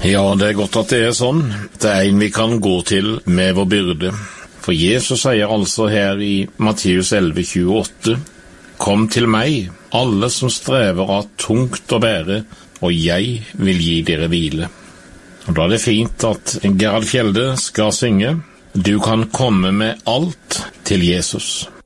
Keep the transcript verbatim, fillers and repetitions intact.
Ja, det er godt at det er sånn. Det er en vi kan gå til med vår byrde. For Jesus sier altså her i Matteus elleve tjueåtte: «Kom til meg, alle som strever av tungt å bære, og jeg vil gi dere hvile.» Og da er det fint at Gerhard Fjelde skal synge: «Du kan komme med alt til Jesus.»